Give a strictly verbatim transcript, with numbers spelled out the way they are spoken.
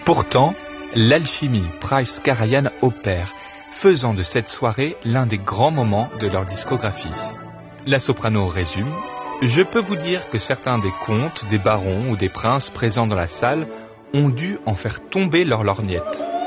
Pourtant, l'alchimie Price-Karajan opère, faisant de cette soirée l'un des grands moments de leur discographie. La soprano résume: « Je peux vous dire que certains des comtes, des barons ou des princes présents dans la salle ont dû en faire tomber leur lorgnette.